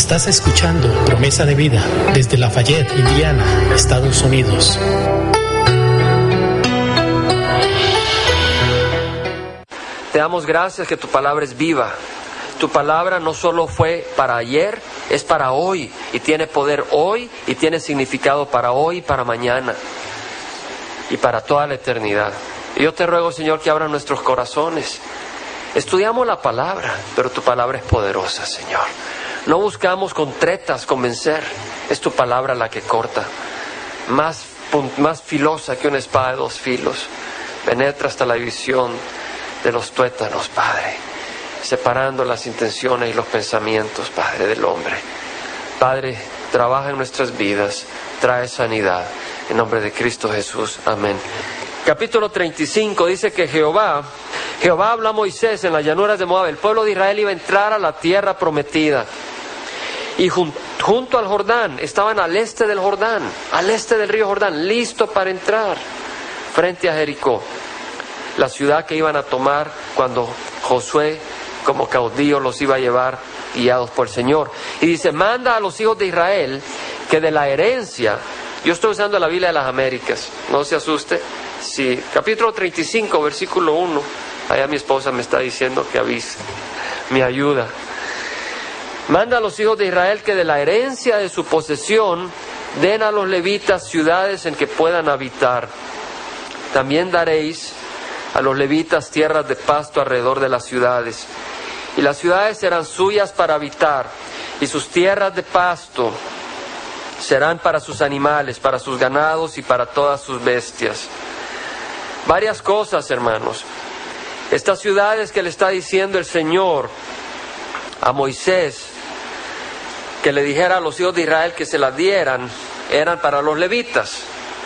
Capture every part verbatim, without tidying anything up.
Estás escuchando Promesa de Vida desde Lafayette, Indiana, Estados Unidos. Te damos gracias que tu palabra es viva. Tu palabra no solo fue para ayer, es para hoy. Y tiene poder hoy y tiene significado para hoy y para mañana. Y para toda la eternidad. Y yo te ruego, Señor, que abra nuestros corazones. Estudiamos la palabra, pero tu palabra es poderosa, Señor. No buscamos con tretas convencer. Es tu palabra la que corta. Más, más filosa que una espada de dos filos. Penetra hasta la división de los tuétanos, Padre, separando las intenciones y los pensamientos, Padre, del hombre. Padre, trabaja en nuestras vidas, trae sanidad, en nombre de Cristo Jesús, amén. Capítulo treinta y cinco dice que Jehová, Jehová habla a Moisés en las llanuras de Moab. El pueblo de Israel iba a entrar a la tierra prometida. Y jun, junto al Jordán, estaban al este del Jordán, al este del río Jordán, listo para entrar, frente a Jericó. La ciudad que iban a tomar cuando Josué como caudillo los iba a llevar guiados por el Señor. Y dice, manda a los hijos de Israel que de la herencia, yo estoy usando la Biblia de las Américas, no se asuste, sí, capítulo treinta y cinco, versículo uno, allá mi esposa me está diciendo que avise, me ayuda. Manda a los hijos de Israel que de la herencia de su posesión den a los levitas ciudades en que puedan habitar. También daréis a los levitas tierras de pasto alrededor de las ciudades, y las ciudades serán suyas para habitar, y sus tierras de pasto serán para sus animales, para sus ganados y para todas sus bestias. Varias cosas, hermanos. Estas ciudades que le está diciendo el Señor a Moisés, que le dijera a los hijos de Israel que se las dieran, eran para los levitas.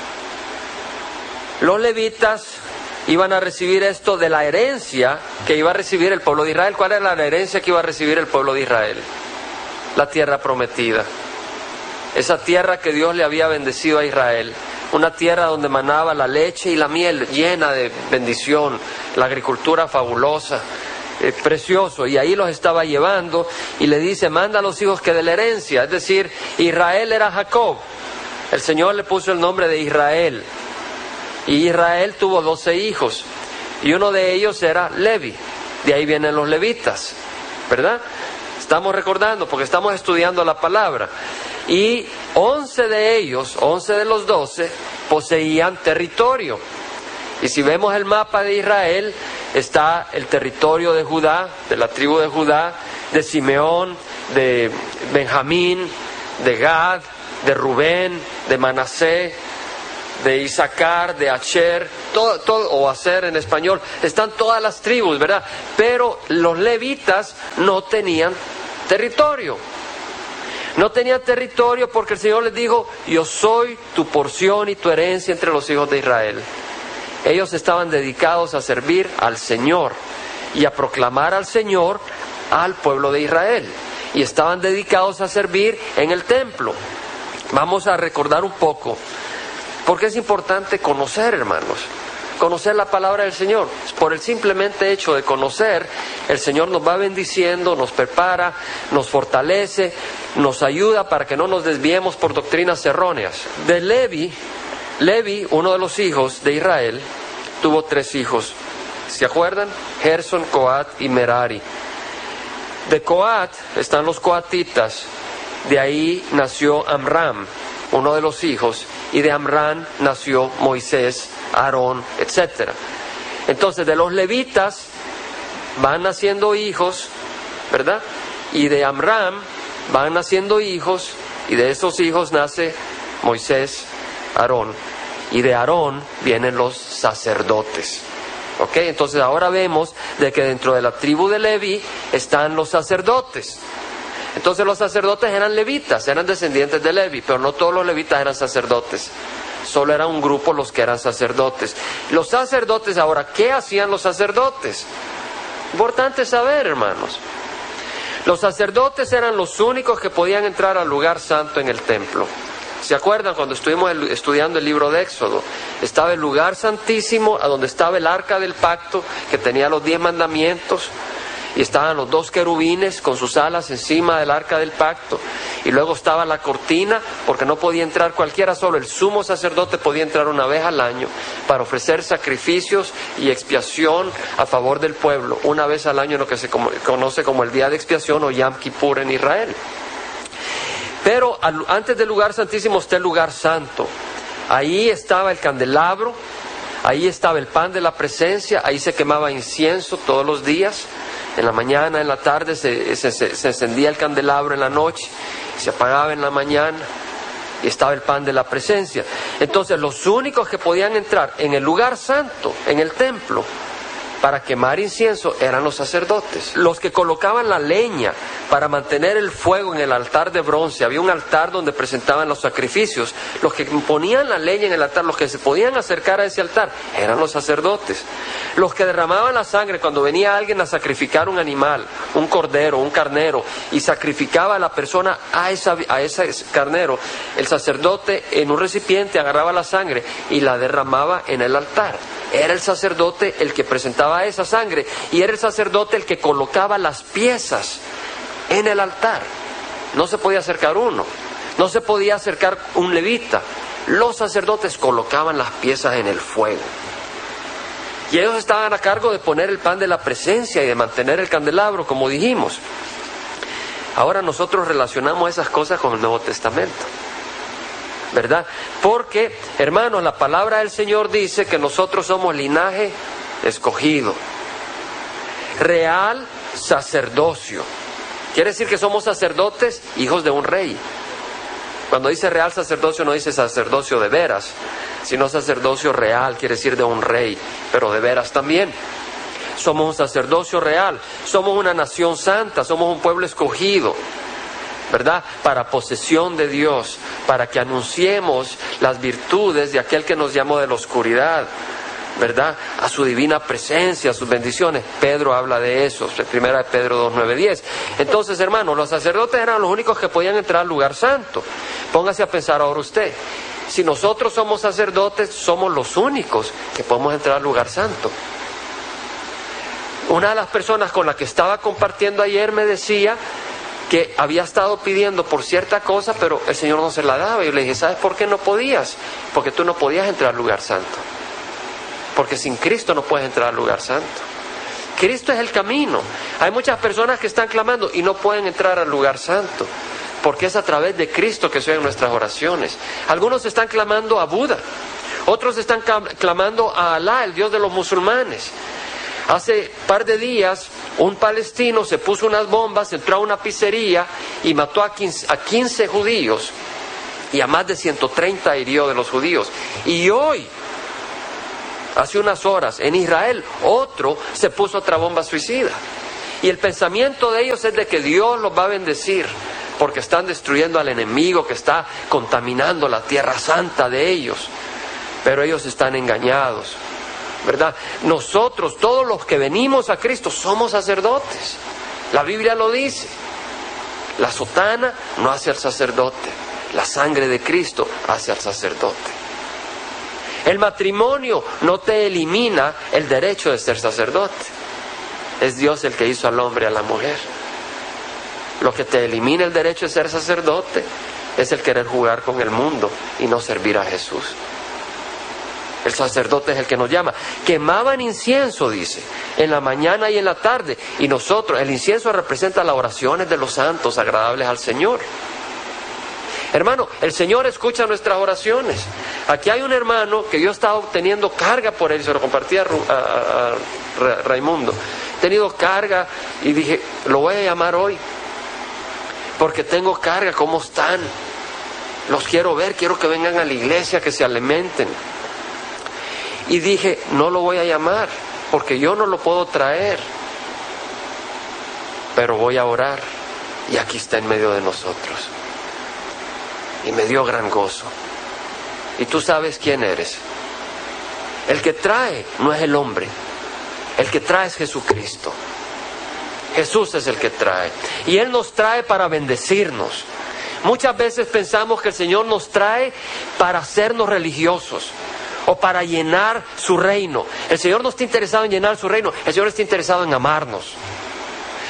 Los levitas iban a recibir esto de la herencia que iba a recibir el pueblo de Israel. ¿Cuál era la herencia que iba a recibir el pueblo de Israel? La tierra prometida. Esa tierra que Dios le había bendecido a Israel. Una tierra donde manaba la leche y la miel, llena de bendición. La agricultura fabulosa, eh, precioso. Y ahí los estaba llevando y le dice, manda a los hijos que de la herencia. Es decir, Israel era Jacob. El Señor le puso el nombre de Israel. Y Israel tuvo doce hijos, y uno de ellos era Levi. De ahí vienen los levitas, ¿verdad? Estamos recordando, porque estamos estudiando la palabra. Y once de ellos, once de los doce, poseían territorio. Y si vemos el mapa de Israel, está el territorio de Judá, de la tribu de Judá, de Simeón, de Benjamín, de Gad, de Rubén, de Manasés, de Isaacar, de Asher, todo, todo, o Aser en español, están todas las tribus, ¿verdad? Pero los levitas no tenían territorio. No tenían territorio porque el Señor les dijo, yo soy tu porción y tu herencia entre los hijos de Israel. Ellos estaban dedicados a servir al Señor y a proclamar al Señor al pueblo de Israel. Y estaban dedicados a servir en el templo. Vamos a recordar un poco. Porque es importante conocer, hermanos, conocer la palabra del Señor. Por el simplemente hecho de conocer, el Señor nos va bendiciendo, nos prepara, nos fortalece, nos ayuda para que no nos desviemos por doctrinas erróneas. De Levi, Levi, uno de los hijos de Israel, tuvo tres hijos. ¿Se acuerdan? Gerson, Coat y Merari. De Coat están los coatitas, de ahí nació Amram, uno de los hijos, y de Amram nació Moisés, Aarón, etcétera. Entonces, de los levitas van naciendo hijos, ¿verdad? Y de Amram van naciendo hijos, y de esos hijos nace Moisés, Aarón, y de Aarón vienen los sacerdotes. ¿Ok? Entonces, ahora vemos de que dentro de la tribu de Levi están los sacerdotes. Entonces los sacerdotes eran levitas, eran descendientes de Levi, pero no todos los levitas eran sacerdotes. Solo era un grupo los que eran sacerdotes. Los sacerdotes, ahora, ¿qué hacían los sacerdotes? Importante saber, hermanos. Los sacerdotes eran los únicos que podían entrar al lugar santo en el templo. ¿Se acuerdan cuando estuvimos estudiando el libro de Éxodo? Estaba el lugar santísimo, a donde estaba el arca del pacto, que tenía los diez mandamientos. y estaban los dos querubines con sus alas encima del arca del pacto, y luego estaba la cortina, porque no podía entrar cualquiera, solo el sumo sacerdote podía entrar una vez al año para ofrecer sacrificios y expiación a favor del pueblo, una vez al año en lo que se conoce como el día de expiación o Yom Kippur en Israel. Pero al, antes del lugar santísimo está el lugar santo. Ahí estaba el candelabro, ahí estaba el pan de la presencia, ahí se quemaba incienso todos los días, en la mañana, en la tarde, se, se, se, se encendía el candelabro en la noche, se apagaba en la mañana, y estaba el pan de la presencia. Entonces los únicos que podían entrar en el lugar santo, en el templo, para quemar incienso eran los sacerdotes, los que colocaban la leña para mantener el fuego en el altar de bronce. Había un altar donde presentaban los sacrificios. Los que ponían la leña en el altar, los que se podían acercar a ese altar, eran los sacerdotes. Los que derramaban la sangre cuando venía alguien a sacrificar un animal, un cordero, un carnero, y sacrificaba a la persona a, esa, a ese carnero, el sacerdote en un recipiente agarraba la sangre y la derramaba en el altar. Era el sacerdote el que presentaba esa sangre, y era el sacerdote el que colocaba las piezas en el altar. No se podía acercar uno, no se podía acercar un levita. Los sacerdotes colocaban las piezas en el fuego. Y ellos estaban a cargo de poner el pan de la presencia y de mantener el candelabro, como dijimos. Ahora nosotros relacionamos esas cosas con el Nuevo Testamento, ¿verdad? Porque, hermanos, la palabra del Señor dice que nosotros somos linaje escogido, real sacerdocio. Quiere decir que somos sacerdotes, hijos de un rey. Cuando dice real sacerdocio, no dice sacerdocio de veras, sino sacerdocio real, quiere decir de un rey, pero de veras también. Somos un sacerdocio real, somos una nación santa, somos un pueblo escogido, ¿verdad? Para posesión de Dios, para que anunciemos las virtudes de aquel que nos llamó de la oscuridad, ¿verdad? A su divina presencia, a sus bendiciones. Pedro habla de eso, primera de Pedro dos, nueve, diez. Entonces, hermanos, los sacerdotes eran los únicos que podían entrar al lugar santo. Póngase a pensar ahora usted, si nosotros somos sacerdotes, somos los únicos que podemos entrar al lugar santo. Una de las personas con la que estaba compartiendo ayer me decía que había estado pidiendo por cierta cosa, pero el Señor no se la daba. Y yo le dije, ¿sabes por qué no podías? Porque tú no podías entrar al lugar santo. Porque sin Cristo no puedes entrar al lugar santo. Cristo es el camino. Hay muchas personas que están clamando y no pueden entrar al lugar santo, porque es a través de Cristo que se oyen nuestras oraciones. Algunos están clamando a Buda, otros están clamando a Alá, el Dios de los musulmanes. Hace par de días un palestino se puso unas bombas, entró a una pizzería y mató a quince, a quince judíos, y a más de ciento treinta hirió de los judíos. Y hoy, hace unas horas, en Israel, otro se puso otra bomba suicida. Y el pensamiento de ellos es de que Dios los va a bendecir, porque están destruyendo al enemigo que está contaminando la tierra santa de ellos. Pero ellos están engañados, ¿verdad? Nosotros, todos los que venimos a Cristo, somos sacerdotes. La Biblia lo dice. La sotana no hace al sacerdote, la sangre de Cristo hace al sacerdote. El matrimonio no te elimina el derecho de ser sacerdote. Es Dios el que hizo al hombre y a la mujer. Lo que te elimina el derecho de ser sacerdote es el querer jugar con el mundo y no servir a Jesús. El sacerdote es el que nos llama. Quemaban incienso, dice, en la mañana y en la tarde. Y nosotros, el incienso representa las oraciones de los santos agradables al Señor. Hermano, el Señor escucha nuestras oraciones. Aquí hay un hermano que yo estaba teniendo carga por él, se lo compartí a, a, a, a Raimundo. He tenido carga y dije, lo voy a llamar hoy, porque tengo carga. ¿Cómo están? Los quiero ver, quiero que vengan a la iglesia, que se alimenten. Y dije, no lo voy a llamar, porque yo no lo puedo traer, pero voy a orar, y aquí está en medio de nosotros. Y me dio gran gozo. Y tú sabes quién eres. El que trae no es el hombre, el que trae es Jesucristo. Jesús es el que trae, y Él nos trae para bendecirnos. Muchas veces pensamos que el Señor nos trae para hacernos religiosos o para llenar su reino. El Señor no está interesado en llenar su reino, el Señor está interesado en amarnos.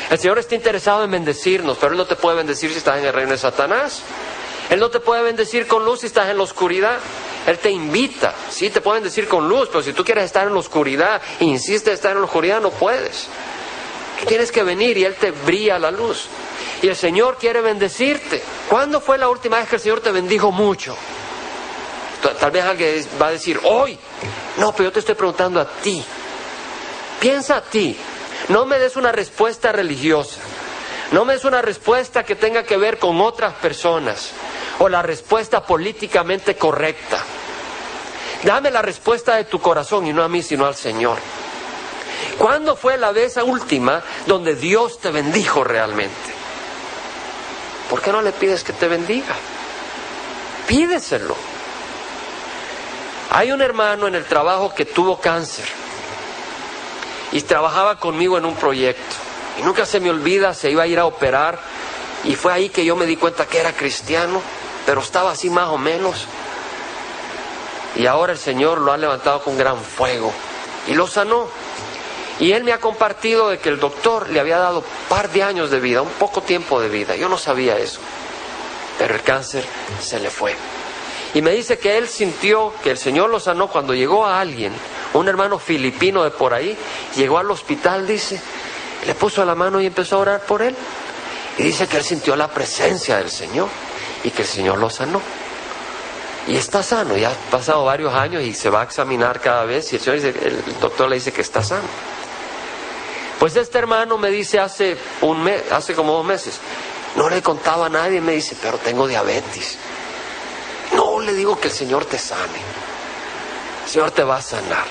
El Señor está interesado en bendecirnos, pero Él no te puede bendecir si estás en el reino de Satanás. Él no te puede bendecir con luz si estás en la oscuridad. Él te invita, sí, te puede bendecir con luz, pero si tú quieres estar en la oscuridad e insistes en estar en la oscuridad, no puedes. Tú tienes que venir y Él te brilla la luz. Y el Señor quiere bendecirte. ¿Cuándo fue la última vez que el Señor te bendijo mucho? Tal vez alguien va a decir, hoy. No, pero yo te estoy preguntando a ti. Piensa a ti. No me des una respuesta religiosa. No me des una respuesta que tenga que ver con otras personas o la respuesta políticamente correcta. Dame la respuesta de tu corazón y no a mí, sino al Señor. ¿Cuándo fue la vez última donde Dios te bendijo realmente? ¿Por qué no le pides que te bendiga? Pídeselo. Hay un hermano en el trabajo que tuvo cáncer y trabajaba conmigo en un proyecto. Y nunca se me olvida, se iba a ir a operar y fue ahí que yo me di cuenta que era cristiano, pero estaba así más o menos. Y ahora el Señor lo ha levantado con gran fuego y lo sanó. Y él me ha compartido de que el doctor le había dado un par de años de vida, un poco tiempo de vida. Yo no sabía eso, pero el cáncer se le fue. Y me dice que él sintió que el Señor lo sanó cuando llegó a alguien, un hermano filipino de por ahí, llegó al hospital, dice, le puso la mano y empezó a orar por él. Y dice que él sintió la presencia del Señor y que el Señor lo sanó. Y está sano, ya han pasado varios años y se va a examinar cada vez y el Señor dice, el doctor le dice que está sano. Pues este hermano me dice hace un mes, hace como dos meses, no le contaba a nadie, me dice, pero tengo diabetes. No, le digo que el Señor te sane. El Señor te va a sanar.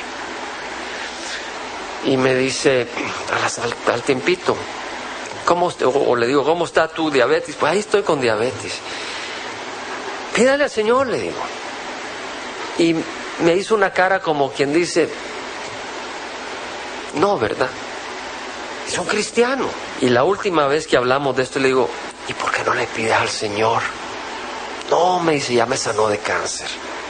Y me dice, al, al tiempito, ¿cómo, o le digo, ¿cómo está tu diabetes? Pues ahí estoy con diabetes. Pídale al Señor, le digo. Y me hizo una cara como quien dice, no, ¿verdad? Es un cristiano. Y la última vez que hablamos de esto le digo, ¿y por qué no le pides al Señor? No, me dice, ya me sanó de cáncer.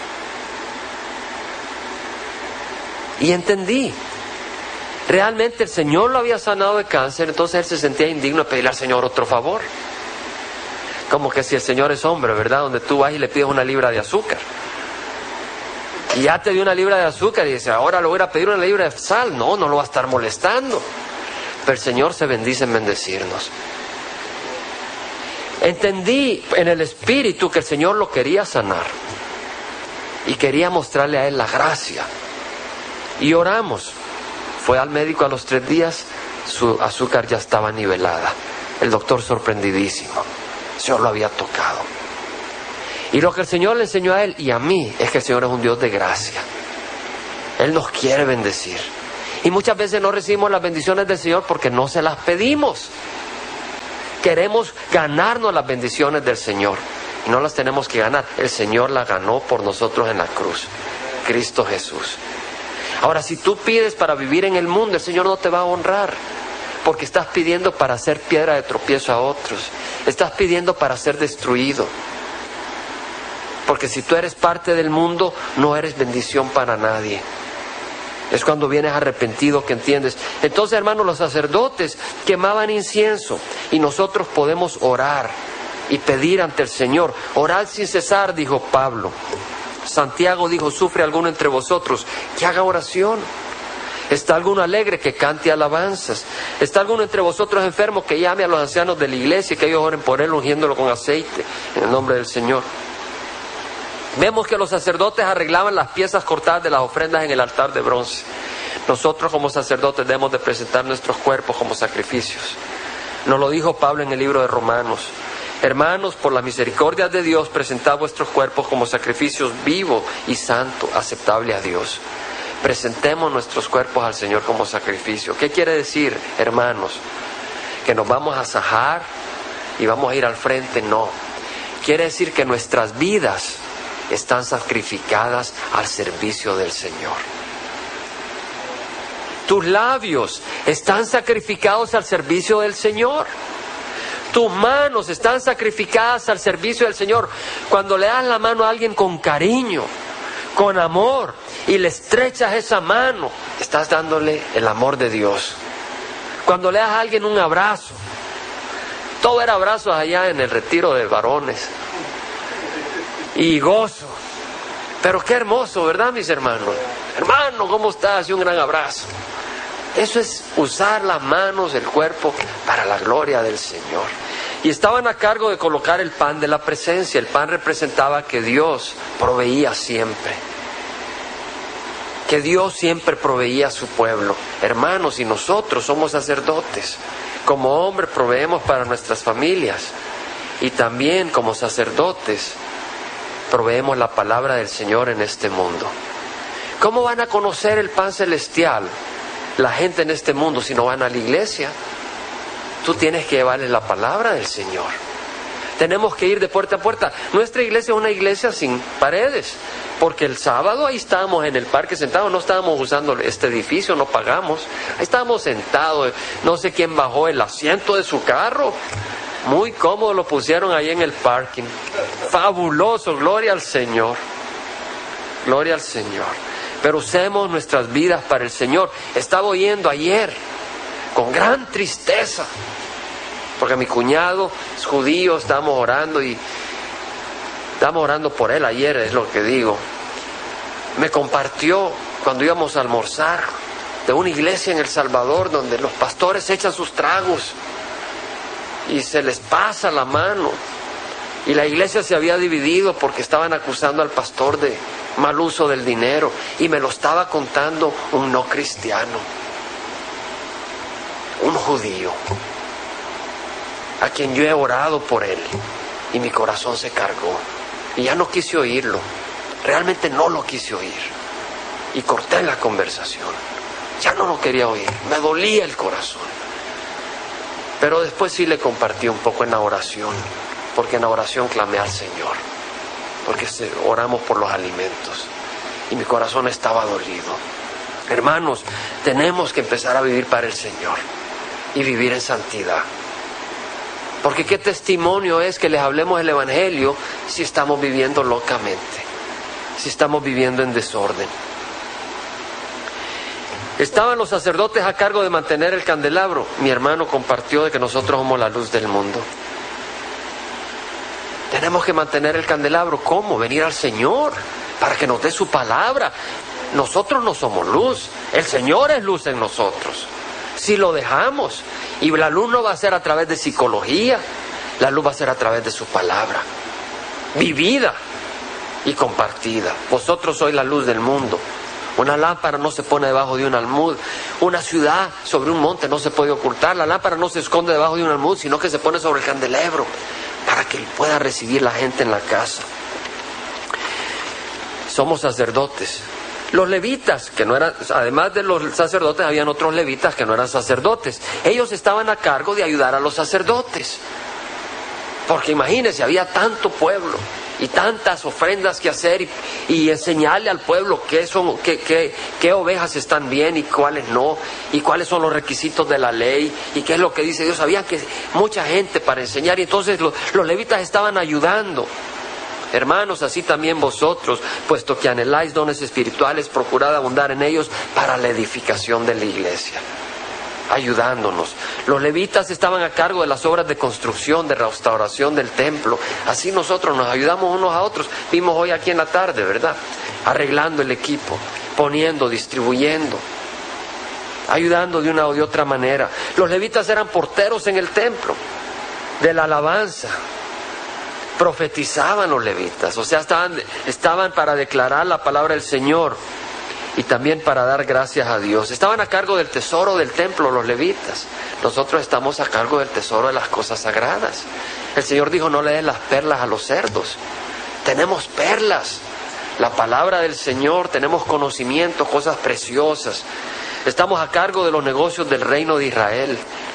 Y entendí. Realmente el Señor lo había sanado de cáncer, entonces él se sentía indigno de pedirle al Señor otro favor. Como que si el Señor es hombre, ¿verdad? Donde tú vas y le pides una libra de azúcar. Y ya te dio una libra de azúcar y dice, ahora le voy a pedir una libra de sal. No, no lo va a estar molestando. Pero el Señor se bendice en bendecirnos. Entendí en el Espíritu que el Señor lo quería sanar. Y quería mostrarle a él la gracia. Y oramos. Fue al médico a los tres días, su azúcar ya estaba nivelada. El doctor sorprendidísimo. El Señor lo había tocado. Y lo que el Señor le enseñó a él y a mí es que el Señor es un Dios de gracia. Él nos quiere bendecir. Y muchas veces no recibimos las bendiciones del Señor porque no se las pedimos. Queremos ganarnos las bendiciones del Señor. Y no las tenemos que ganar. El Señor las ganó por nosotros en la cruz. Cristo Jesús. Ahora, si tú pides para vivir en el mundo, el Señor no te va a honrar. Porque estás pidiendo para ser piedra de tropiezo a otros. Estás pidiendo para ser destruido. Porque si tú eres parte del mundo, no eres bendición para nadie. Es cuando vienes arrepentido que entiendes. Entonces, hermanos, los sacerdotes quemaban incienso y nosotros podemos orar y pedir ante el Señor. Orad sin cesar, dijo Pablo. Santiago dijo, ¿sufre alguno entre vosotros que haga oración? ¿Está alguno alegre que cante alabanzas? ¿Está alguno entre vosotros enfermo que llame a los ancianos de la iglesia y que ellos oren por él ungiéndolo con aceite en el nombre del Señor? Vemos que los sacerdotes arreglaban las piezas cortadas de las ofrendas en el altar de bronce. Nosotros como sacerdotes debemos de presentar nuestros cuerpos como sacrificios. Nos lo dijo Pablo en el libro de Romanos. Hermanos, por las misericordias de Dios, presentad vuestros cuerpos como sacrificios vivos y santos, aceptables a Dios. Presentemos nuestros cuerpos al Señor como sacrificio. ¿Qué quiere decir, hermanos? ¿Que nos vamos a sajar y vamos a ir al frente? No. Quiere decir que nuestras vidas están sacrificadas al servicio del Señor. Tus labios están sacrificados al servicio del Señor. Tus manos están sacrificadas al servicio del Señor. Cuando le das la mano a alguien con cariño, con amor, y le estrechas esa mano, estás dándole el amor de Dios. Cuando le das a alguien un abrazo, todo era abrazos allá en el retiro de varones, y gozo. Pero qué hermoso, ¿verdad, mis hermanos? Hermano, ¿cómo estás? Y un gran abrazo. Eso es usar las manos, el cuerpo, para la gloria del Señor. Y estaban a cargo de colocar el pan de la presencia. El pan representaba que Dios proveía siempre. Que Dios siempre proveía a su pueblo. Hermanos, y nosotros somos sacerdotes. Como hombres proveemos para nuestras familias. Y también como sacerdotes proveemos la palabra del Señor en este mundo. ¿Cómo van a conocer el pan celestial la gente en este mundo si no van a la iglesia? Tú tienes que llevarles la palabra del Señor. Tenemos que ir de puerta a puerta. Nuestra iglesia es una iglesia sin paredes, porque el sábado ahí estábamos en el parque sentados, no estábamos usando este edificio, no pagamos. Ahí estábamos sentados, no sé quién bajó el asiento de su carro. Muy cómodo lo pusieron ahí en el parking. Fabuloso, gloria al Señor. Gloria al Señor. Pero usemos nuestras vidas para el Señor. Estaba oyendo ayer, con gran tristeza, porque mi cuñado es judío, estábamos orando y estábamos orando por él ayer, es lo que digo. Me compartió cuando íbamos a almorzar de una iglesia en El Salvador donde los pastores echan sus tragos y se les pasa la mano. Y la iglesia se había dividido porque estaban acusando al pastor de mal uso del dinero. Y me lo estaba contando un no cristiano, un judío, a quien yo he orado por él. Y mi corazón se cargó. Y ya no quise oírlo. Realmente no lo quise oír. Y corté la conversación. Ya no lo quería oír. Me dolía el corazón. Pero después sí le compartí un poco en la oración, porque en la oración clamé al Señor, porque oramos por los alimentos y mi corazón estaba dolido. Hermanos, tenemos que empezar a vivir para el Señor y vivir en santidad, porque qué testimonio es que les hablemos el Evangelio si estamos viviendo locamente, si estamos viviendo en desorden. Estaban los sacerdotes a cargo de mantener el candelabro. Mi hermano compartió de que nosotros somos la luz del mundo. Tenemos que mantener el candelabro. ¿Cómo? Venir al Señor para que nos dé su palabra. Nosotros no somos luz. El Señor es luz en nosotros. Si lo dejamos, y la luz no va a ser a través de psicología, la luz va a ser a través de su palabra, vivida y compartida. Vosotros sois la luz del mundo. Una lámpara no se pone debajo de un almud. Una ciudad sobre un monte no se puede ocultar. La lámpara no se esconde debajo de un almud, sino que se pone sobre el candelabro para que pueda recibir la gente en la casa. Somos sacerdotes. Los levitas, que no eran, además de los sacerdotes, habían otros levitas que no eran sacerdotes. Ellos estaban a cargo de ayudar a los sacerdotes. Porque imagínense, había tanto pueblo y tantas ofrendas que hacer y, y enseñarle al pueblo qué son, qué, qué, qué ovejas están bien y cuáles no, y cuáles son los requisitos de la ley y qué es lo que dice Dios. Había que mucha gente para enseñar y entonces los, los levitas estaban ayudando. Hermanos, así también vosotros, puesto que anheláis dones espirituales, procurad abundar en ellos para la edificación de la iglesia, ayudándonos. Los levitas estaban a cargo de las obras de construcción, de restauración del templo. Así nosotros nos ayudamos unos a otros. Vimos hoy aquí en la tarde, ¿verdad? Arreglando el equipo, poniendo, distribuyendo, ayudando de una o de otra manera. Los levitas eran porteros en el templo, de la alabanza. Profetizaban los levitas, o sea, estaban, estaban para declarar la palabra del Señor y también para dar gracias a Dios. Estaban a cargo del tesoro del templo los levitas. Nosotros estamos a cargo del tesoro de las cosas sagradas. El Señor dijo: no le den las perlas a los cerdos. Tenemos perlas, la palabra del Señor, tenemos conocimiento, cosas preciosas. Estamos a cargo de los negocios del reino de Israel.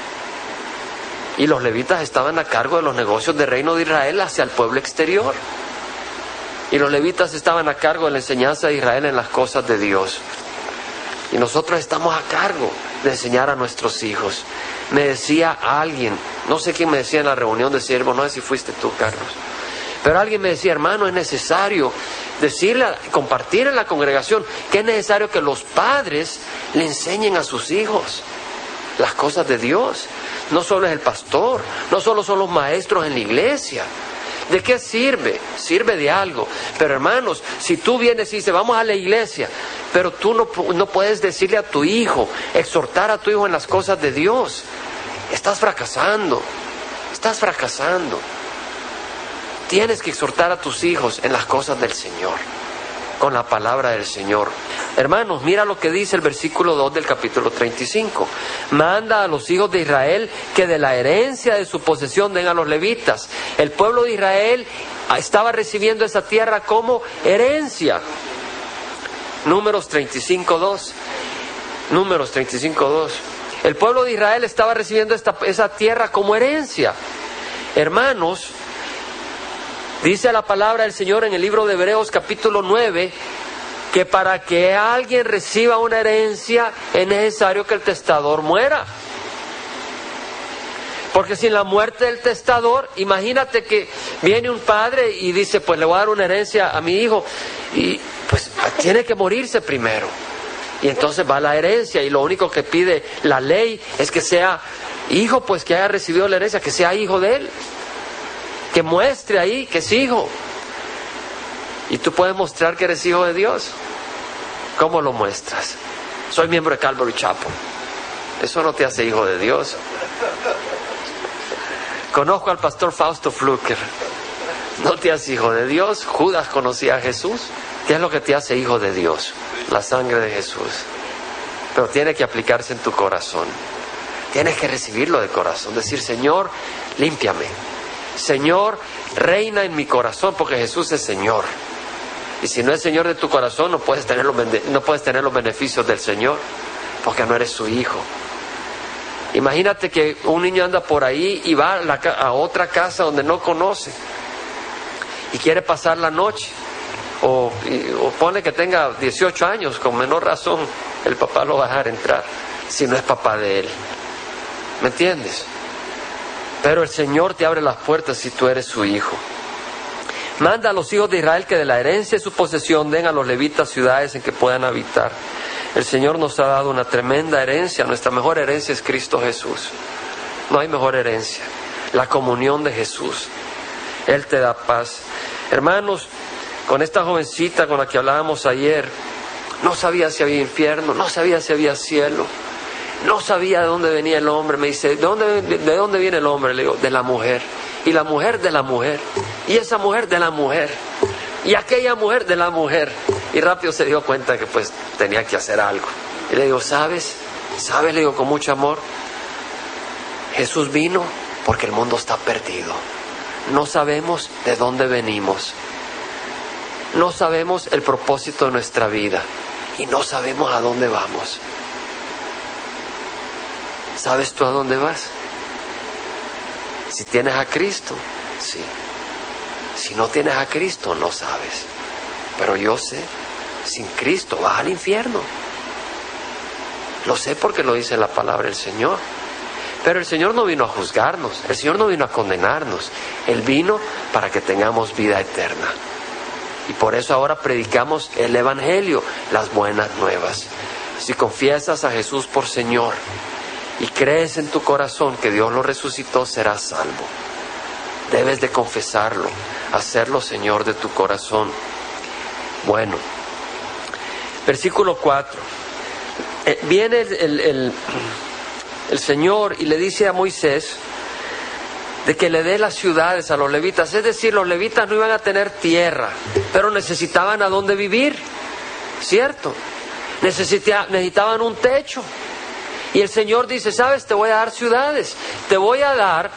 Y los levitas estaban a cargo de los negocios del reino de Israel hacia el pueblo exterior. Y los levitas estaban a cargo de la enseñanza de Israel en las cosas de Dios. Y nosotros estamos a cargo de enseñar a nuestros hijos. Me decía alguien, no sé quién me decía en la reunión de siervos, no sé si fuiste tú, Carlos, pero alguien me decía: hermano, es necesario decirle, compartir en la congregación que es necesario que los padres le enseñen a sus hijos. las cosas de Dios. No solo es el pastor, no solo son los maestros en la iglesia. ¿De qué sirve? Sirve de algo. Pero hermanos, si tú vienes y dices, vamos a la iglesia, pero tú no, no puedes decirle a tu hijo, exhortar a tu hijo en las cosas de Dios, estás fracasando, estás fracasando. Tienes que exhortar a tus hijos en las cosas del Señor, con la palabra del Señor. Hermanos, mira lo que dice el versículo dos del capítulo treinta y cinco. Manda a los hijos de Israel que de la herencia de su posesión den a los levitas. El pueblo de Israel estaba recibiendo esa tierra como herencia. Números treinta y cinco, dos. Números treinta y cinco, dos. El pueblo de Israel estaba recibiendo esta, esa tierra como herencia. Hermanos, dice la palabra del Señor en el libro de Hebreos capítulo nueve, que para que alguien reciba una herencia es necesario que el testador muera. Porque sin la muerte del testador, imagínate que viene un padre y dice, pues le voy a dar una herencia a mi hijo, y pues tiene que morirse primero. Y entonces va la herencia, y lo único que pide la ley es que sea hijo, pues que haya recibido la herencia, que sea hijo de él, que muestre ahí que es hijo. Y tú puedes mostrar que eres hijo de Dios. ¿Cómo lo muestras? Soy miembro de Calvary Chapel. Eso no te hace hijo de Dios. Conozco al pastor Fausto Fluker. No te hace hijo de Dios. Judas conocía a Jesús. ¿Qué es lo que te hace hijo de Dios? La sangre de Jesús. Pero tiene que aplicarse en tu corazón. Tienes que recibirlo de corazón. Decir, Señor, límpiame. Señor, reina en mi corazón, porque Jesús es Señor. Y si no es Señor de tu corazón, no puedes tener los, no puedes tener los beneficios del Señor, porque no eres su hijo. Imagínate que un niño anda por ahí y va a, la, a otra casa donde no conoce y quiere pasar la noche, o, y, o pone que tenga dieciocho años, con menor razón el papá lo va a dejar entrar, si no es papá de él. ¿Me entiendes? Pero el Señor te abre las puertas si tú eres su hijo. Manda a los hijos de Israel que de la herencia de su posesión den a los levitas ciudades en que puedan habitar. El Señor nos ha dado una tremenda herencia. Nuestra mejor herencia es Cristo Jesús. No hay mejor herencia. La comunión de Jesús. Él te da paz. Hermanos, con esta jovencita con la que hablábamos ayer, no sabía si había infierno, no sabía si había cielo, no sabía de dónde venía el hombre. Me dice, ¿de dónde, de, de dónde viene el hombre? Le digo, de la mujer. Y la mujer de la mujer, y esa mujer de la mujer, y aquella mujer de la mujer. Y rápido se dio cuenta que pues tenía que hacer algo. Y le digo, ¿sabes? ¿Sabes? Le digo con mucho amor, Jesús vino porque el mundo está perdido. No sabemos de dónde venimos. No sabemos el propósito de nuestra vida. Y no sabemos a dónde vamos. ¿Sabes tú a dónde vas? Si tienes a Cristo, sí. Si no tienes a Cristo, no sabes. Pero yo sé, sin Cristo vas al infierno. Lo sé porque lo dice la palabra del Señor. Pero el Señor no vino a juzgarnos, el Señor no vino a condenarnos. Él vino para que tengamos vida eterna. Y por eso ahora predicamos el Evangelio, las buenas nuevas. Si confiesas a Jesús por Señor y crees en tu corazón que Dios lo resucitó, serás salvo. Debes de confesarlo, hacerlo Señor de tu corazón. Bueno, versículo cuatro. Eh, viene el, el, el, el Señor y le dice a Moisés de que le dé las ciudades a los levitas. Es decir, los levitas no iban a tener tierra, pero necesitaban a dónde vivir, ¿cierto? Necesita, necesitaban un techo. Y el Señor dice, ¿sabes? Te voy a dar ciudades. Te voy a dar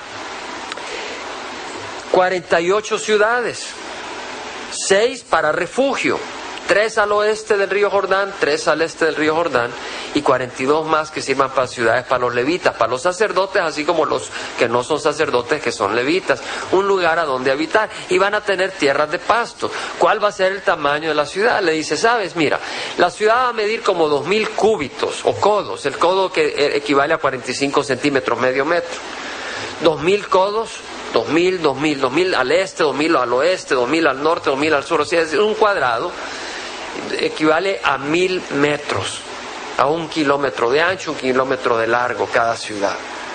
cuarenta y ocho ciudades. Seis para refugio. Tres al oeste del río Jordán, tres al este del río Jordán. Y cuarenta y dos más que sirvan para ciudades para los levitas, para los sacerdotes, así como los que no son sacerdotes, que son levitas. Un lugar a donde habitar. Y van a tener tierras de pasto. ¿Cuál va a ser el tamaño de la ciudad? Le dice, ¿sabes? Mira, la ciudad va a medir como dos mil cúbitos o codos. El codo que equivale a cuarenta y cinco centímetros, medio metro. Dos mil codos, dos mil, dos mil, dos mil al este, dos mil al oeste, dos mil al norte, dos mil al sur. O sea, es un cuadrado equivale a mil metros. a un kilómetro de ancho, un kilómetro de largo cada ciudad.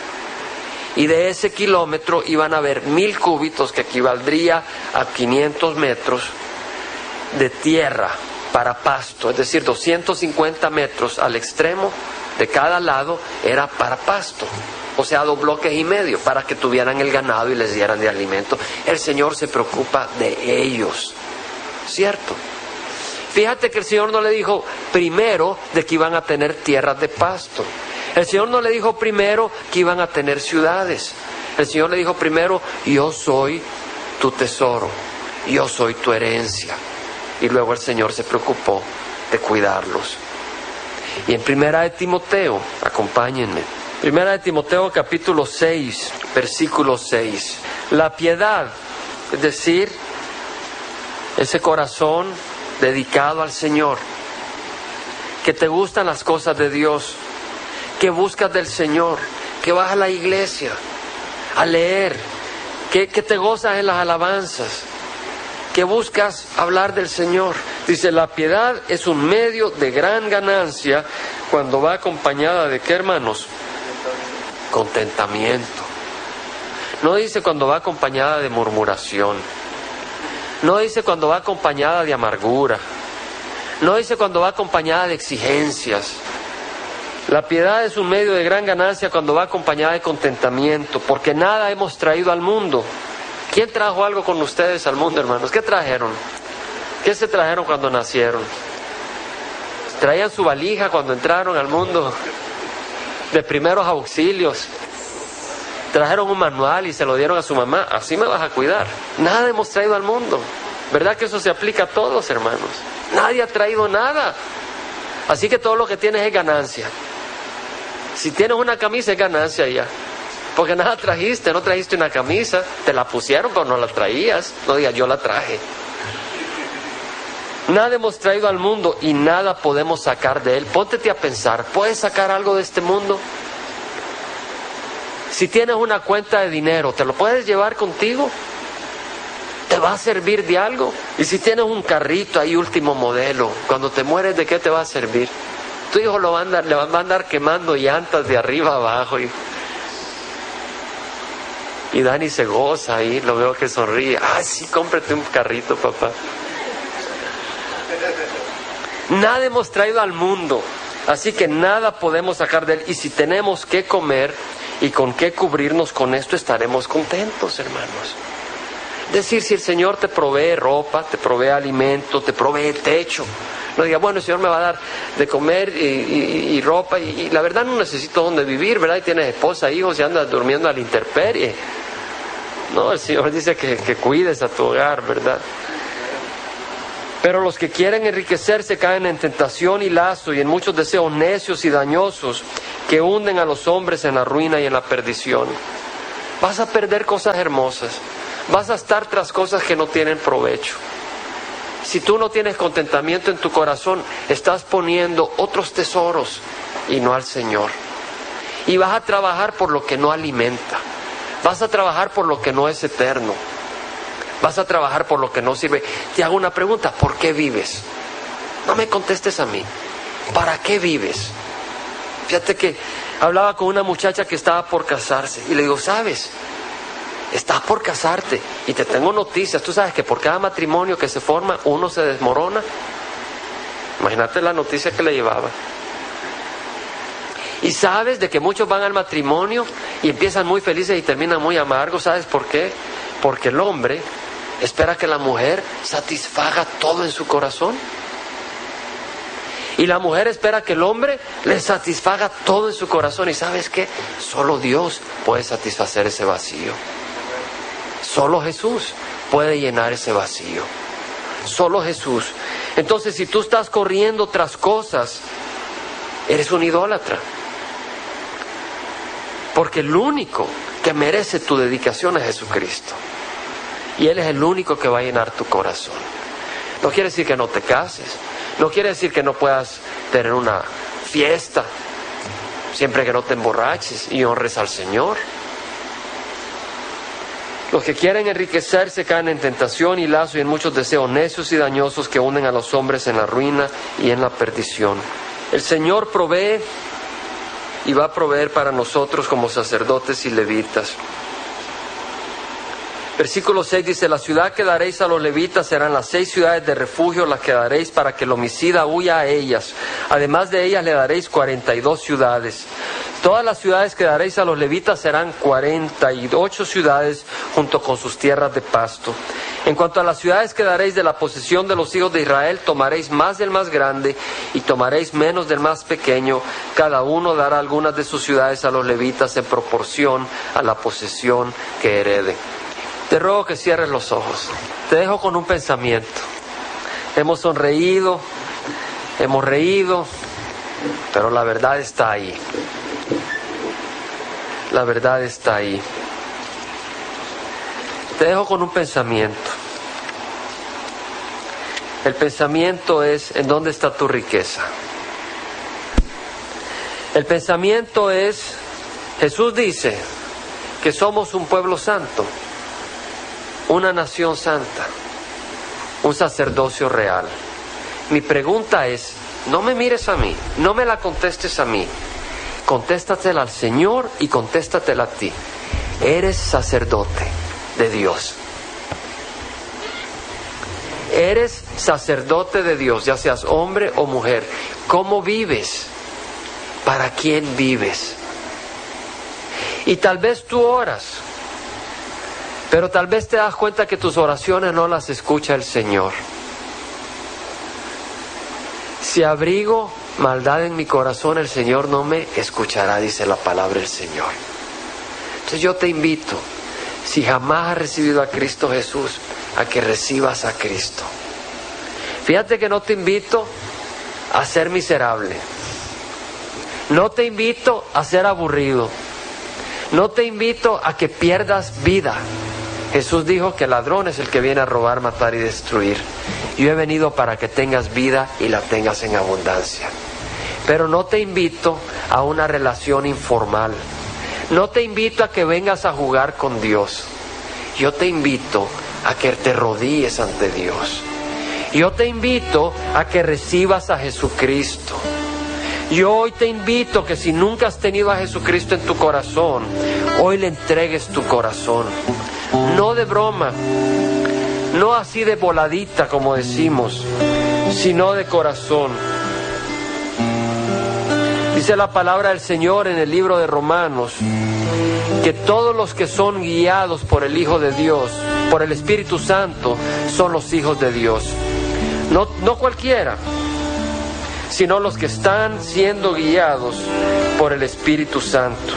Y de ese kilómetro iban a haber mil cúbitos, que equivaldría a quinientos metros de tierra para pasto, es decir, doscientos cincuenta metros al extremo de cada lado era para pasto, o sea, dos bloques y medio, para que tuvieran el ganado y les dieran de alimento. El Señor se preocupa de ellos, ¿cierto? Fíjate que el Señor no le dijo primero de que iban a tener tierras de pasto. El Señor no le dijo primero que iban a tener ciudades. El Señor le dijo primero, yo soy tu tesoro, yo soy tu herencia. Y luego el Señor se preocupó de cuidarlos. Y en Primera de Timoteo, acompáñenme, Primera de Timoteo capítulo seis, versículo seis. La piedad, es decir, ese corazón dedicado al Señor, que te gustan las cosas de Dios, que buscas del Señor, que vas a la iglesia a leer, que, que te gozas en las alabanzas, que buscas hablar del Señor. Dice, la piedad es un medio de gran ganancia cuando va acompañada de ¿qué, hermanos? Contentamiento. No dice cuando va acompañada de murmuración. No dice cuando va acompañada de amargura. No dice cuando va acompañada de exigencias. La piedad es un medio de gran ganancia cuando va acompañada de contentamiento, porque nada hemos traído al mundo. ¿Quién trajo algo con ustedes al mundo, hermanos? ¿Qué trajeron? ¿Qué se trajeron cuando nacieron? ¿Traían su valija cuando entraron al mundo? De primeros auxilios. ¿Trajeron un manual y se lo dieron a su mamá? Así me vas a cuidar. Nada hemos traído al mundo. ¿Verdad que eso se aplica a todos, hermanos? Nadie ha traído nada. Así que todo lo que tienes es ganancia. Si tienes una camisa es ganancia ya. Porque nada trajiste, no trajiste una camisa, te la pusieron pero no la traías. No digas yo la traje. Nada hemos traído al mundo y nada podemos sacar de él. Póntete a pensar, ¿puedes sacar algo de este mundo? Si tienes una cuenta de dinero, ¿te lo puedes llevar contigo? ¿Te va a servir de algo? Y si tienes un carrito ahí último modelo, cuando te mueres, ¿de qué te va a servir? Tu hijo lo va a andar, le va a andar quemando llantas de arriba abajo y, y Dani se goza ahí, lo veo que sonríe. Ah, sí, cómprate un carrito, papá. Nada hemos traído al mundo, así que nada podemos sacar de él. Y si tenemos que comer y con qué cubrirnos, con esto estaremos contentos, hermanos. Es decir, si el Señor te provee ropa, te provee alimento, te provee techo, no diga, bueno, el Señor me va a dar de comer y, y, y ropa y, y la verdad no necesito dónde vivir, ¿verdad? Y tienes esposa, hijos y andas durmiendo a la intemperie. No, el Señor dice que, que cuides a tu hogar, ¿verdad? Pero los que quieren enriquecerse caen en tentación y lazo y en muchos deseos necios y dañosos que hunden a los hombres en la ruina y en la perdición. Vas a perder cosas hermosas. Vas a estar tras cosas que no tienen provecho. Si tú no tienes contentamiento en tu corazón, estás poniendo otros tesoros y no al Señor. Y vas a trabajar por lo que no alimenta. Vas a trabajar por lo que no es eterno. Vas a trabajar por lo que no sirve. Te hago una pregunta, ¿por qué vives? No me contestes a mí. ¿Para qué vives? Fíjate que hablaba con una muchacha que estaba por casarse y le digo, ¿sabes? Estás por casarte y te tengo noticias. Tú sabes que por cada matrimonio que se forma, uno se desmorona. Imagínate la noticia que le llevaba. Y sabes de que muchos van al matrimonio y empiezan muy felices y terminan muy amargos. ¿Sabes por qué? Porque el hombre espera que la mujer satisfaga todo en su corazón. Y la mujer espera que el hombre le satisfaga todo en su corazón. ¿Y sabes qué? Solo Dios puede satisfacer ese vacío. Solo Jesús puede llenar ese vacío. Solo Jesús. Entonces, si tú estás corriendo tras cosas, eres un idólatra. Porque el único que merece tu dedicación es Jesucristo. Y Él es el único que va a llenar tu corazón. No quiere decir que no te cases. No quiere decir que no puedas tener una fiesta, siempre que no te emborraches y honres al Señor. Los que quieren enriquecerse caen en tentación y lazo y en muchos deseos necios y dañosos que hunden a los hombres en la ruina y en la perdición. El Señor provee y va a proveer para nosotros como sacerdotes y levitas. Versículo seis dice: la ciudad que daréis a los levitas serán las seis ciudades de refugio, las que daréis para que el homicida huya a ellas. Además de ellas le daréis cuarenta y dos ciudades. Todas las ciudades que daréis a los levitas serán cuarenta y ocho ciudades junto con sus tierras de pasto. En cuanto a las ciudades que daréis de la posesión de los hijos de Israel, tomaréis más del más grande y tomaréis menos del más pequeño. Cada uno dará algunas de sus ciudades a los levitas en proporción a la posesión que herede. Te ruego que cierres los ojos. Te dejo con un pensamiento. Hemos sonreído, hemos reído, pero la verdad está ahí. La verdad está ahí. Te dejo con un pensamiento. El pensamiento es: ¿en dónde está tu riqueza? El pensamiento es: Jesús dice que somos un pueblo santo, una nación santa, un sacerdocio real. Mi pregunta es: no me mires a mí, no me la contestes a mí, contéstatela al Señor y contéstatela a ti. Eres sacerdote de Dios. Eres sacerdote de Dios, ya seas hombre o mujer. ¿Cómo vives? ¿Para quién vives? Y tal vez tú oras, pero tal vez te das cuenta que tus oraciones no las escucha el Señor. Si abrigo maldad en mi corazón, el Señor no me escuchará, dice la palabra del Señor. Entonces yo te invito, si jamás has recibido a Cristo Jesús, a que recibas a Cristo. Fíjate que no te invito a ser miserable. No te invito a ser aburrido. No te invito a que pierdas vida. Jesús dijo que el ladrón es el que viene a robar, matar y destruir. Yo he venido para que tengas vida y la tengas en abundancia. Pero no te invito a una relación informal. No te invito a que vengas a jugar con Dios. Yo te invito a que te rodilles ante Dios. Yo te invito a que recibas a Jesucristo. Yo hoy te invito que si nunca has tenido a Jesucristo en tu corazón, hoy le entregues tu corazón. No de broma, no así de voladita como decimos, sino de corazón. Dice la palabra del Señor en el libro de Romanos que todos los que son guiados por el Hijo de Dios, por el Espíritu Santo, son los hijos de Dios. No, no cualquiera, sino los que están siendo guiados por el Espíritu Santo.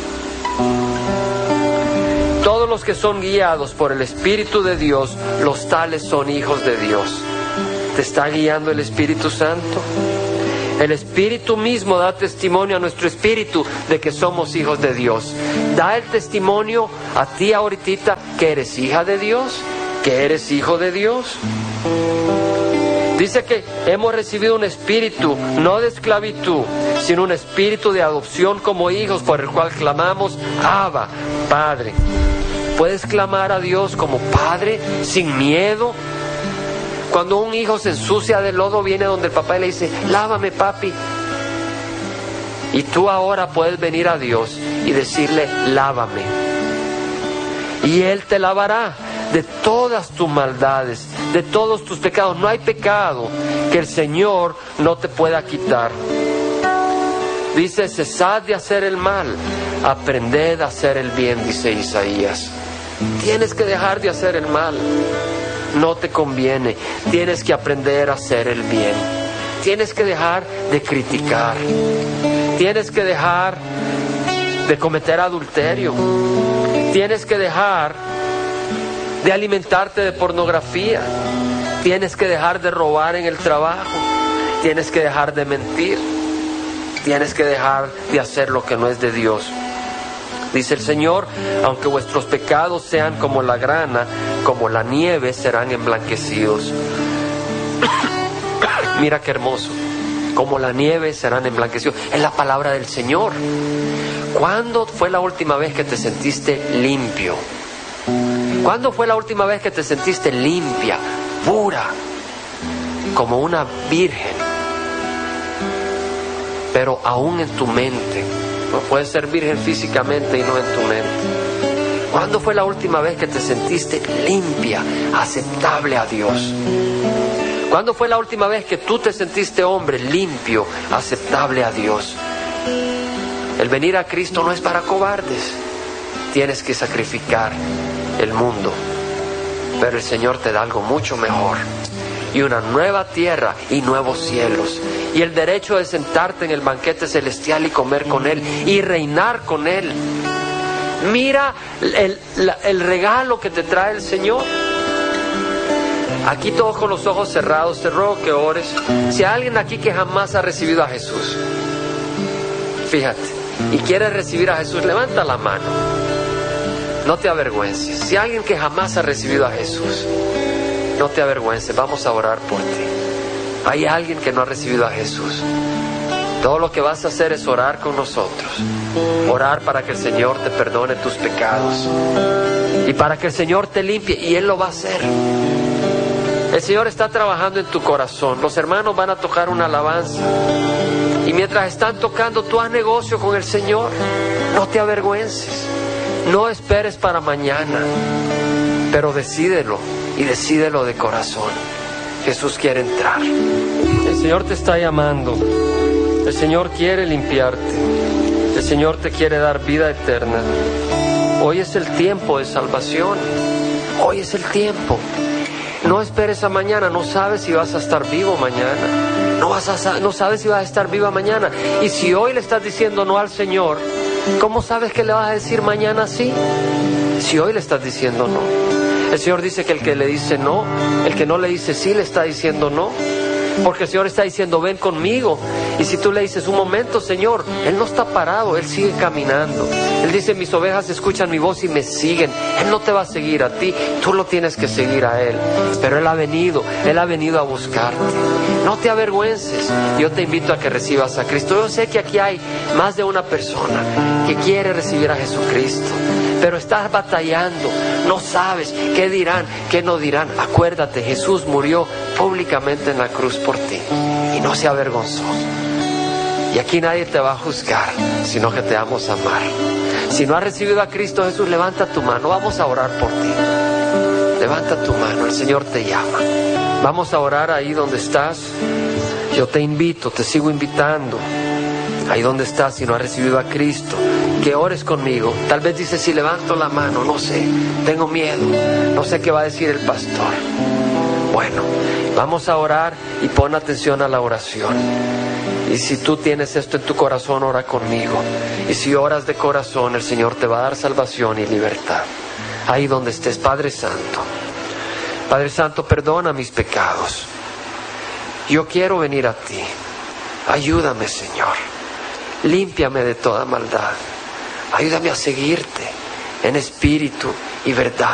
Todos los que son guiados por el Espíritu de Dios, los tales son hijos de Dios. ¿Te está guiando el Espíritu Santo? El Espíritu mismo da testimonio a nuestro espíritu de que somos hijos de Dios. Da el testimonio a ti ahorita que eres hija de Dios, que eres hijo de Dios. Dice que hemos recibido un espíritu, no de esclavitud, sino un espíritu de adopción como hijos, por el cual clamamos: Abba, Padre. ¿Puedes clamar a Dios como Padre sin miedo? Cuando un hijo se ensucia de lodo, viene donde el papá y le dice: lávame, papi. Y tú ahora puedes venir a Dios y decirle: lávame. Y Él te lavará de todas tus maldades, de todos tus pecados. No hay pecado que el Señor no te pueda quitar. Dice: cesad de hacer el mal, aprended a hacer el bien, dice Isaías. Tienes que dejar de hacer el mal. No te conviene. Tienes que aprender a hacer el bien. Tienes que dejar de criticar. Tienes que dejar de cometer adulterio. Tienes que dejar de alimentarte de pornografía. Tienes que dejar de robar en el trabajo. Tienes que dejar de mentir. Tienes que dejar de hacer lo que no es de Dios. Dice el Señor: aunque vuestros pecados sean como la grana, como la nieve, serán emblanquecidos. Mira qué hermoso. Como la nieve serán emblanquecidos. Es la palabra del Señor. ¿Cuándo fue la última vez que te sentiste limpio? ¿Cuándo fue la última vez que te sentiste limpia, pura, como una virgen? pero aún en tu mente. No puedes ser virgen físicamente y no en tu mente. ¿Cuándo fue la última vez que te sentiste limpia, aceptable a Dios? ¿Cuándo fue la última vez que tú te sentiste hombre limpio, aceptable a Dios? El venir a Cristo no es para cobardes. Tienes que sacrificar el mundo, pero el Señor te da algo mucho mejor, y una nueva tierra y nuevos cielos, y el derecho de sentarte en el banquete celestial y comer con Él y reinar con Él. Mira el, la, el regalo que te trae el Señor. Aquí todos con los ojos cerrados, te ruego que ores. Si hay alguien aquí que jamás ha recibido a Jesús, fíjate, y quiere recibir a Jesús, levanta la mano. No te avergüences. Si hay alguien que jamás ha recibido a Jesús, no te avergüences, vamos a orar por ti. Hay alguien que no ha recibido a Jesús. Todo lo que vas a hacer es orar con nosotros. Orar para que el Señor te perdone tus pecados y para que el Señor te limpie, y Él lo va a hacer. El Señor está trabajando en tu corazón. Los hermanos van a tocar una alabanza, y mientras están tocando, tú haz negocio con el Señor. No te avergüences. No esperes para mañana, pero decídelo, y decídelo de corazón. Jesús quiere entrar. El Señor te está llamando. El Señor quiere limpiarte. El Señor te quiere dar vida eterna. Hoy es el tiempo de salvación. Hoy es el tiempo. No esperes a mañana. No sabes si vas a estar vivo mañana. No, vas a, no sabes si vas a estar viva mañana. Y si hoy le estás diciendo no al Señor, ¿cómo sabes que le vas a decir mañana sí? Si hoy le estás diciendo no. El Señor dice que el que le dice no, el que no le dice sí, le está diciendo no. Porque el Señor está diciendo ven conmigo. Y si tú le dices un momento, Señor, Él no está parado, Él sigue caminando. Él dice mis ovejas escuchan mi voz y me siguen. Él no te va a seguir a ti, tú lo tienes que seguir a Él. Pero Él ha venido, Él ha venido a buscarte. No te avergüences. Yo te invito a que recibas a Cristo. Yo sé que aquí hay más de una persona que quiere recibir a Jesucristo, pero estás batallando, no sabes qué dirán, qué no dirán. Acuérdate, Jesús murió públicamente en la cruz por ti y no se avergonzó. Y aquí nadie te va a juzgar, sino que te vamos a amar. Si no has recibido a Cristo Jesús, levanta tu mano, vamos a orar por ti. Levanta tu mano, el Señor te llama. Vamos a orar ahí donde estás. Yo te invito, te sigo invitando. Ahí donde estás, si no has recibido a Cristo, que ores conmigo. Tal vez dices, si levanto la mano, no sé, tengo miedo, no sé qué va a decir el pastor. Bueno, vamos a orar y pon atención a la oración. Y si tú tienes esto en tu corazón, ora conmigo. Y si oras de corazón, el Señor te va a dar salvación y libertad. Ahí donde estés, Padre Santo. Padre Santo, perdona mis pecados. Yo quiero venir a ti. Ayúdame, Señor. Límpiame de toda maldad. Ayúdame a seguirte en espíritu y verdad.